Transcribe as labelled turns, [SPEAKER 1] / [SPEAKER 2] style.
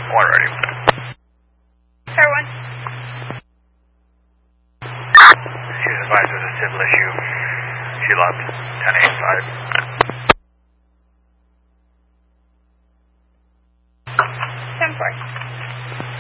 [SPEAKER 1] One ready.
[SPEAKER 2] Sir, one.
[SPEAKER 1] She was advised with a civil issue. She left 1085.
[SPEAKER 2] 10-4.